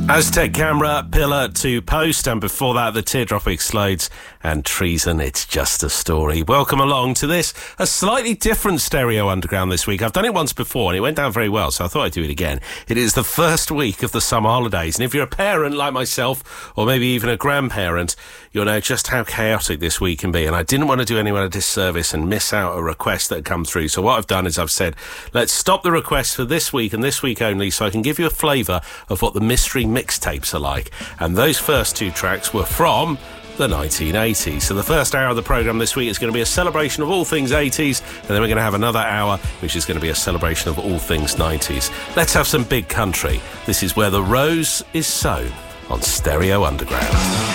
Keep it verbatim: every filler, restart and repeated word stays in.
Aztec Camera, Pillar to Post, and before that, The Teardrop Explodes and Treason, It's Just a Story. Welcome along to this, a slightly different Stereo Underground this week. I've done it once before and it went down very well, so I thought I'd do it again. It is the first week of the summer holidays, and if you're a parent like myself, or maybe even a grandparent, you'll know just how chaotic this week can be, and I didn't want to do anyone a disservice and miss out a request that had come through. So what I've done is I've said, let's stop the requests for this week and this week only, so I can give you a flavour of what the mystery mixtapes are like. And those first two tracks were from the nineteen eighties. So the first hour of the programme this week is going to be a celebration of all things eighties, and then we're going to have another hour which is going to be a celebration of all things nineties. Let's have some big country. This is Where the Rose is Sown on Stereo Underground.